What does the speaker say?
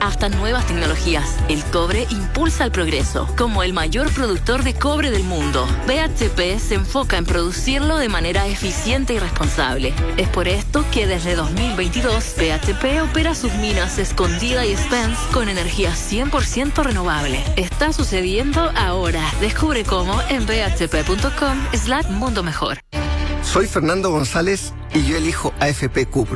hasta nuevas tecnologías. El cobre impulsa el progreso. Como el mayor productor de cobre del mundo, BHP se enfoca en producirlo de manera eficiente y responsable. Es por esto que desde 2022, BHP opera sus minas Escondida y Spence con energía 100% renovable. Está sucediendo ahora. Descubre cómo en bhp.com/mundo mejor. Soy Fernando González y yo elijo AFP Cuprum.